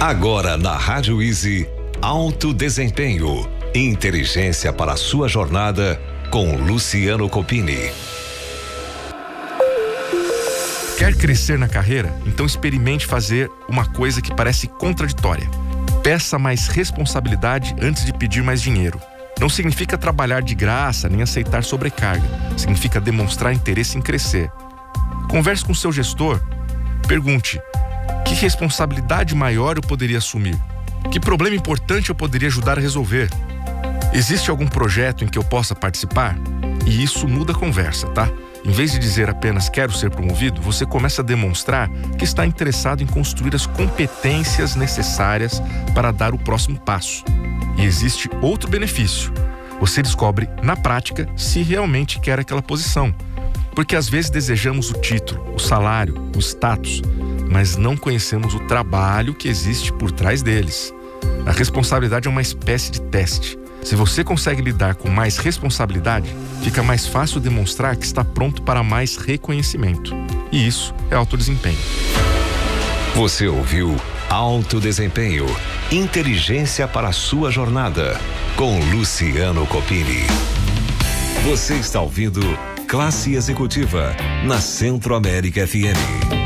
Agora na Rádio Easy, Alto Desempenho, inteligência para a sua jornada com Luciano Copini. Quer crescer na carreira? Então experimente fazer uma coisa que parece contraditória. Peça mais responsabilidade antes de pedir mais dinheiro. Não significa trabalhar de graça nem aceitar sobrecarga. Significa demonstrar interesse em crescer. Converse com seu gestor. Pergunte: que responsabilidade maior eu poderia assumir? Que problema importante eu poderia ajudar a resolver? Existe algum projeto em que eu possa participar? E isso muda a conversa, tá? Em vez de dizer apenas quero ser promovido, você começa a demonstrar que está interessado em construir as competências necessárias para dar o próximo passo. E existe outro benefício. Você descobre, na prática, se realmente quer aquela posição. Porque às vezes desejamos o título, o salário, o status, mas não conhecemos o trabalho que existe por trás deles. A responsabilidade é uma espécie de teste. Se você consegue lidar com mais responsabilidade, fica mais fácil demonstrar que está pronto para mais reconhecimento. E isso é alto desempenho. Você ouviu Alto Desempenho, inteligência para a sua jornada, com Luciano Copini. Você está ouvindo Classe Executiva, na Centro América FM.